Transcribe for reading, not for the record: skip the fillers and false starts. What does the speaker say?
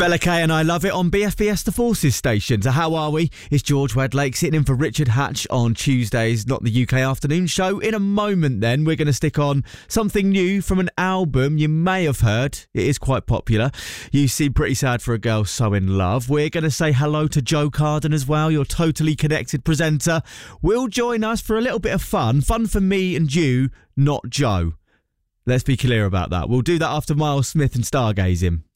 Bella Kay and I Love It on BFBS The Forces station. So how are we? It's George Wedlake sitting in for Richard Hatch on Tuesdays, not the UK afternoon show. In a moment then, we're going to stick on something new from an album you may have heard. It is quite popular. You Seem Pretty Sad for a Girl So In Love. We're going to say hello to Joe Carden as well, your Totally Connected presenter. Will join us for a little bit of fun. Fun for me and you, not Joe. Let's be clear about that. We'll do that after Miles Smith and Stargazing.